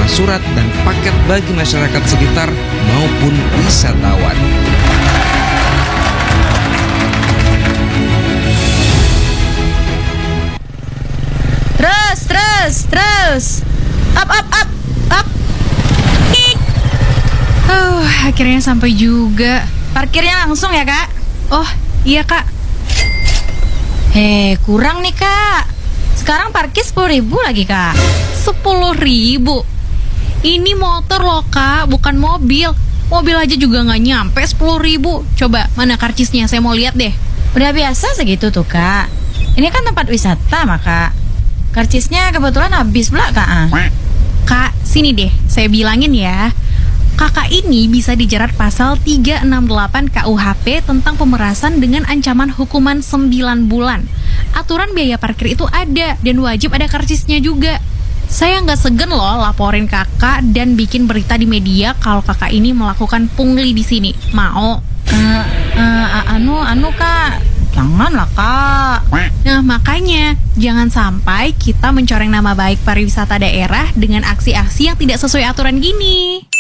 berupa surat dan paket bagi masyarakat sekitar maupun wisatawan. Terus. Up. Akhirnya sampai juga. Parkirnya langsung ya, Kak? Oh, iya, Kak. Kurang nih, Kak. Sekarang parkir 10.000 lagi, Kak. 10.000. Ini motor loh, Kak, bukan mobil. Mobil aja juga nggak nyampe 10.000. Coba, mana karcisnya? Saya mau lihat deh. Udah biasa segitu tuh, Kak. Ini kan tempat wisata, Kak. Karcisnya kebetulan habis pula, Kak. Kak, sini deh, saya bilangin ya. Kakak ini bisa dijerat pasal 368 KUHP tentang pemerasan dengan ancaman hukuman 9 bulan. Aturan biaya parkir itu ada dan wajib ada karcisnya juga. Saya nggak segen loh laporin kakak dan bikin berita di media kalau kakak ini melakukan pungli di sini. Mau? Kak. Janganlah, Kak. Nah, makanya jangan sampai kita mencoreng nama baik pariwisata daerah dengan aksi-aksi yang tidak sesuai aturan gini.